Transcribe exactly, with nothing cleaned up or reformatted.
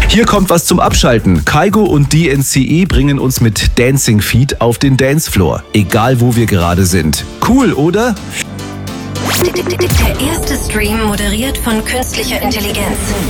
Hier kommt was zum Abschalten. Kygo und D N C E bringen uns mit Dancing Feet auf den Dancefloor. Egal wo wir gerade sind. Cool, oder? Der erste Stream moderiert von künstlicher Intelligenz.